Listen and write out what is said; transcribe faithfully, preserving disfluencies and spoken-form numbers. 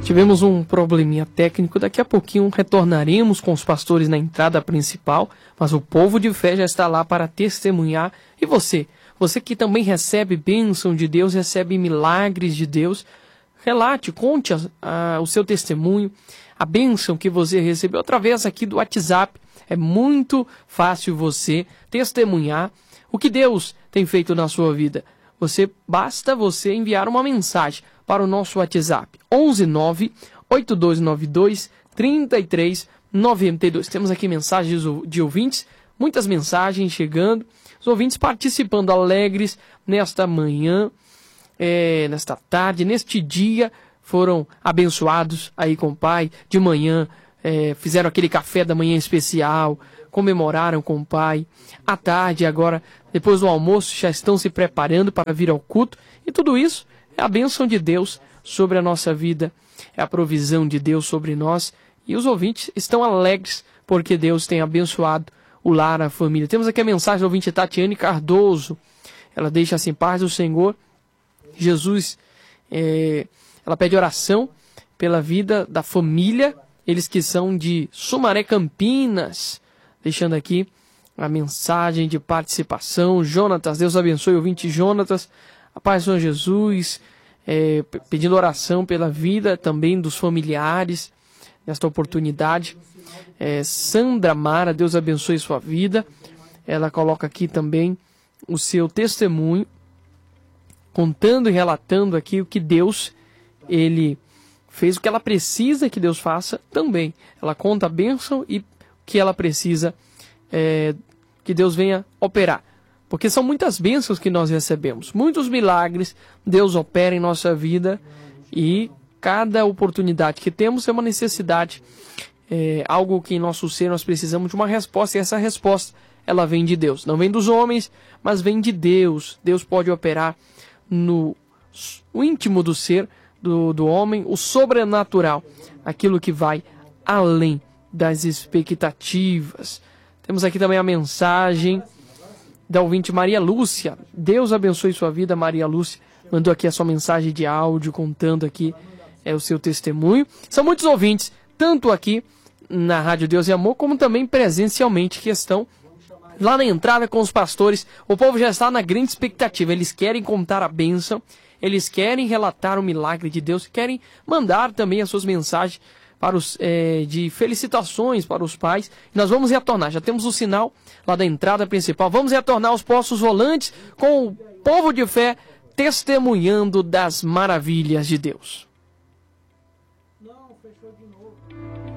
Tivemos um probleminha técnico, daqui a pouquinho retornaremos com os pastores na entrada principal, mas o povo de fé já está lá para testemunhar. E você? Você que também recebe bênção de Deus, recebe milagres de Deus, relate, conte a, a, o seu testemunho, a bênção que você recebeu através aqui do WhatsApp. É muito fácil você testemunhar o que Deus tem feito na sua vida. Você, basta você enviar uma mensagem para o nosso WhatsApp, onze nove oito dois nove dois três três nove dois. Temos aqui mensagens de ouvintes, muitas mensagens chegando, os ouvintes participando alegres nesta manhã, é, nesta tarde, neste dia, foram abençoados aí com o Pai, de manhã, é, fizeram aquele café da manhã especial, comemoraram com o Pai, à tarde agora, depois do almoço, já estão se preparando para vir ao culto, e tudo isso é a bênção de Deus sobre a nossa vida, é a provisão de Deus sobre nós, e os ouvintes estão alegres porque Deus tem abençoado o lar, a família. Temos aqui a mensagem do ouvinte Tatiane Cardoso, ela deixa assim: paz do Senhor, Jesus, é, ela pede oração pela vida da família, eles que são de Sumaré, Campinas, deixando aqui a mensagem de participação. Jonatas, Deus abençoe o ouvinte Jonatas, a paz do Senhor Jesus, é, pedindo oração pela vida também dos familiares nesta oportunidade. É, Sandra Mara, Deus abençoe sua vida, ela coloca aqui também o seu testemunho, contando e relatando aqui o que Deus, ele fez, o que ela precisa que Deus faça também. Ela conta a bênção e o que ela precisa é, que Deus venha operar. Porque são muitas bênçãos que nós recebemos, muitos milagres, Deus opera em nossa vida e cada oportunidade que temos é uma necessidade, é, algo que em nosso ser nós precisamos de uma resposta, e essa resposta, ela vem de Deus. Não vem dos homens, mas vem de Deus. Deus pode operar no o íntimo do ser, do, do homem, o sobrenatural, aquilo que vai além das expectativas. Temos aqui também a mensagem da ouvinte Maria Lúcia. Deus abençoe sua vida, Maria Lúcia. Mandou aqui a sua mensagem de áudio, contando aqui é, o seu testemunho. São muitos ouvintes, tanto aqui na Rádio Deus e Amor, como também presencialmente, que estão lá na entrada com os pastores. O povo já está na grande expectativa. Eles querem contar a bênção, eles querem relatar o milagre de Deus, querem mandar também as suas mensagens para os, é, de felicitações para os pais. Nós vamos retornar, já temos o sinal lá da entrada principal. Vamos retornar aos postos volantes com o povo de fé testemunhando das maravilhas de Deus.